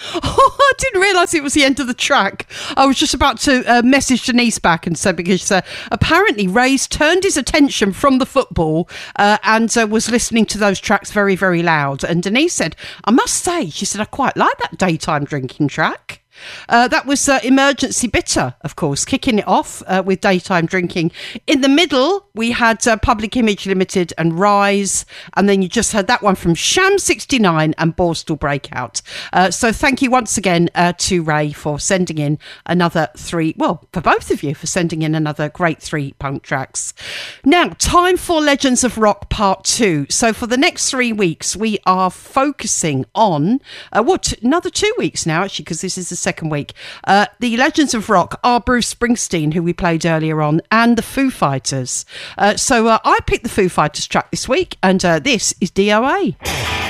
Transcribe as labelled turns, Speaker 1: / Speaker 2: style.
Speaker 1: Oh, I didn't realise it was the end of the track. I was just about to message Denise back and say, because apparently Ray's turned his attention from the football and was listening to those tracks very, very loud. And Denise said, I must say, she said, I quite like that daytime drinking track. That was Emergency Bitter, of course, kicking it off with daytime drinking. In the middle, we had Public Image Limited and Rise, and then you just heard that one from Sham 69 and Borstal Breakout. So thank you once again to Ray for sending in another three, well, for both of you for sending in another great 3 punk tracks. Now, time for Legends of Rock Part 2. So for the next 3 weeks, we are focusing on, another 2 weeks now, actually, because this is the second week. The Legends of Rock are Bruce Springsteen, who we played earlier on, and the Foo Fighters. So I picked the Foo Fighters track this week, and this is DOA.